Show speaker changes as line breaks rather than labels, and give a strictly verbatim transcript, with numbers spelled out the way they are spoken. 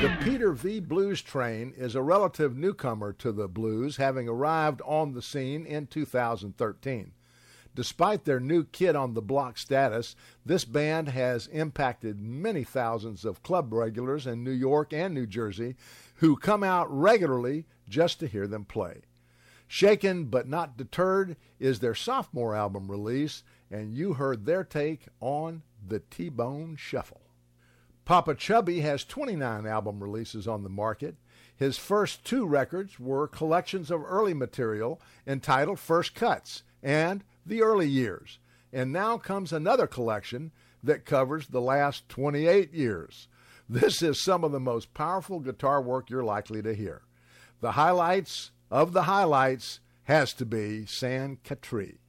The Peter V. Blues Train is a relative newcomer to the blues, having arrived on the scene in two thousand thirteen. Despite their new kid on the block status, this band has impacted many thousands of club regulars in New York and New Jersey who come out regularly just to hear them play. Shaken But Not Deterred is their sophomore album release, and you heard their take on the T-Bone Shuffle. Papa Chubby has twenty-nine album releases on the market. His first two records were collections of early material entitled First Cuts and The Early Years, and now comes another collection that covers the last twenty-eight years. This is some of the most powerful guitar work you're likely to hear. The highlights of the highlights has to be San Catri.